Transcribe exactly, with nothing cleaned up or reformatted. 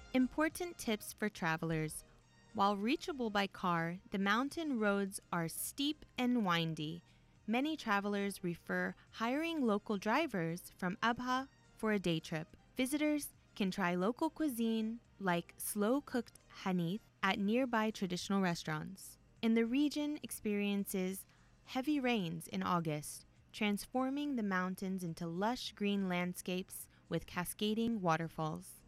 Important tips for travelers. While reachable by car, the mountain roads are steep and windy. Many travelers prefer hiring local drivers from Abha for a day trip. Visitors can try local cuisine like slow-cooked hanith at nearby traditional restaurants. And the region experiences heavy rains in August, transforming the mountains into lush green landscapes with cascading waterfalls.